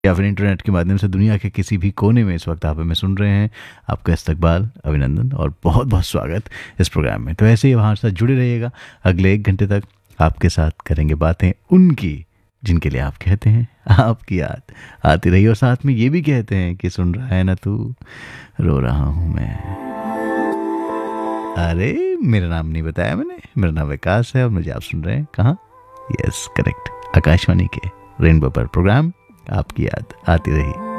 या फिर इंटरनेट के माध्यम से दुनिया के किसी भी कोने में इस वक्त आप हमें सुन रहे हैं, आपका इस्तकबाल, अभिनंदन और बहुत बहुत स्वागत इस प्रोग्राम में। तो ऐसे ही हमारे साथ जुड़े रहिएगा। अगले 1 घंटे तक आपके साथ करेंगे बातें उनकी जिनके लिए आप कहते हैं आपकी याद आती रही, और साथ में ये भी कहते हैं कि सुन रहा है ना तू, रो रहा हूँ मैं। अरे मेरा नाम नहीं बताया मैंने, मेरा नाम विकास है और मुझे आप सुन रहे हैं कहाँ? यस करेक्ट, आकाशवाणी के रेनबो पर प्रोग्राम आपकी याद आती रही।